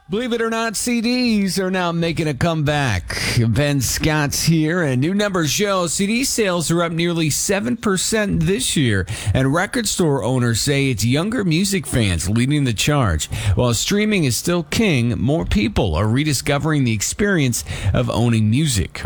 Believe it or not, CDs are now making a comeback. Ben Scott's here, and new numbers show CD sales are up nearly 7% this year, and record store owners say it's younger music fans leading the charge. While streaming is still king, more people are rediscovering the experience of owning music.